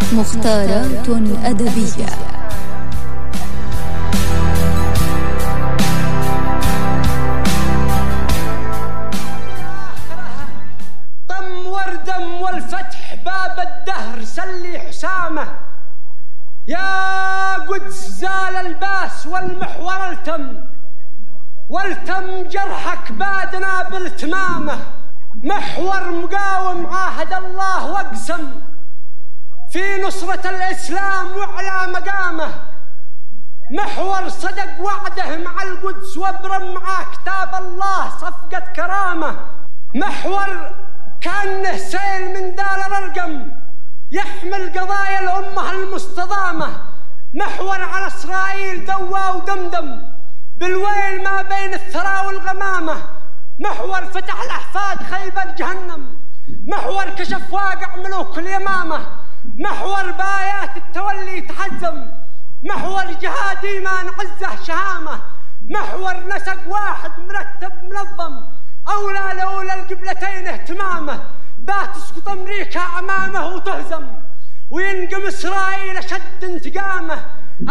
مختارات أدبية. طم وردم والفتح باب الدهر سلي حسامه، يا قدس زال الباس والمحور والتم جرحك بادنا بالتمامه. محور مقاوم عاهد الله واقسم في نصرة الإسلام وعلى مقامه. محور صدق وعده مع القدس وابرم مع كتاب الله صفقة كرامه. محور كأنه سيل من دار الأرقم يحمل قضايا الأمة المستضامة. محور على إسرائيل دوا ودمدم بالويل ما بين الثرى والغمامة. محور فتح الأحفاد خيبة جهنم، محور كشف واقع ملوك اليمامة. محور بايات التولي تحزم، محور جهاد إيمان عزه شهامة. محور نسق واحد مرتب منظم أولى لأولى القبلتين اهتمامه. باتسقط أمريكا أمامه وتهزم وينقم إسرائيل أشد انتقامه.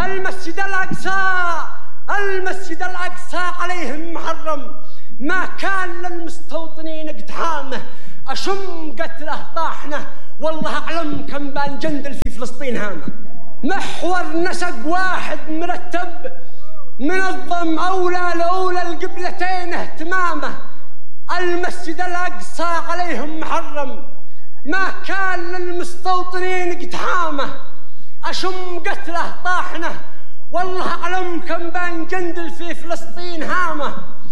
المسجد الأقصى عليهم محرم، ما كان للمستوطنين اقتحامه. أشم قتله طاحنه والله أعلم كم بان جندل في فلسطين هامه. محور نسق واحد مرتب منظم أولى لأولى القبلتين اهتمامه. المسجد الأقصى عليهم محرم، ما كان للمستوطنين اقتحامه. أشم قتله طاحنه والله أعلم كم بان جندل في فلسطين هامه.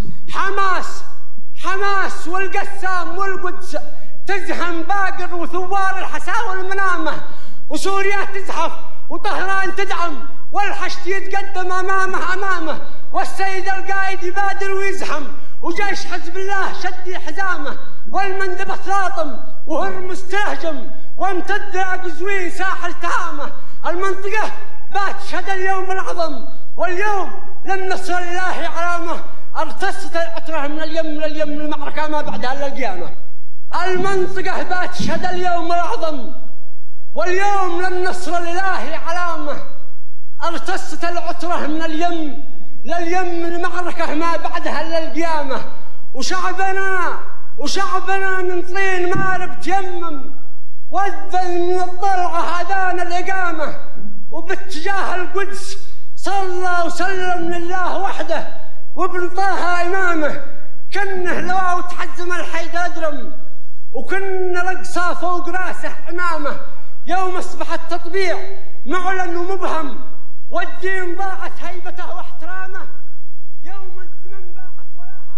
حماس والقسام والقدس تزهم باقر وثوار الحسا والمنامة. وسوريا تزحف وطهران تدعم والحشد يتقدم أمامه. والسيد القائد يبادر ويزحم وجيش حزب الله شد حزامه. والمندبة لاطم وهرمز تهجم وامتد قزوين ساحل تهامه. المنطقة بات شهد اليوم العظم واليوم للنصر الإلهي علامه. ارتصت العترة من اليم لليم المعركة ما بعدها إلا القيامة. المنطقة بات شهد اليوم العظم واليوم للنصر الإلهي علامة. ارتصت العترة من اليم لليم المعركة ما بعدها إلا القيامة. وشعبنا من طين مارب تيمم وذل من الضلعة هذان الإقامة. وباتجاه القدس صلى وسلم لله وحده وابن طه إمامه. كنه لواء وتحزم الحيد أدرم وكن الأقصى فوق راسه إمامه. يوم أصبح التطبيع معلن ومبهم والدين ضاعت هيبته واحترامه. يوم الزمن باعت وراها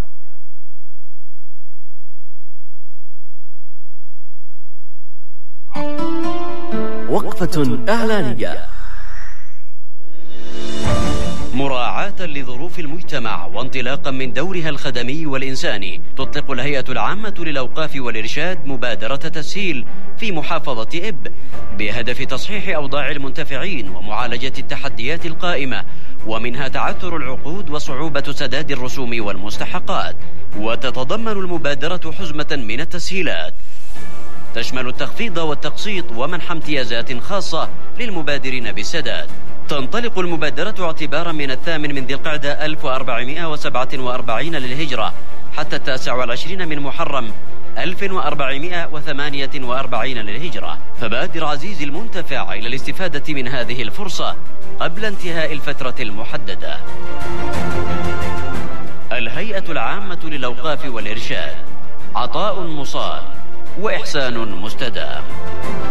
وقفة إعلانية. مراعاة لظروف المجتمع وانطلاقا من دورها الخدمي والإنساني، تطلق الهيئة العامة للأوقاف والإرشاد مبادرة تسهيل في محافظة إب بهدف تصحيح أوضاع المنتفعين ومعالجة التحديات القائمة، ومنها تعثر العقود وصعوبة سداد الرسوم والمستحقات. وتتضمن المبادرة حزمة من التسهيلات تشمل التخفيض والتقسيط ومنح امتيازات خاصة للمبادرين بالسداد. تنطلق المبادرة اعتبارا من 8 من ذي القعدة 1447 للهجرة حتى 29 من محرم 1448 للهجرة. فبادر عزيزي المنتفع إلى الاستفادة من هذه الفرصة قبل انتهاء الفترة المحددة. الهيئة العامة للأوقاف والإرشاد، عطاء مصال وإحسان مستدام.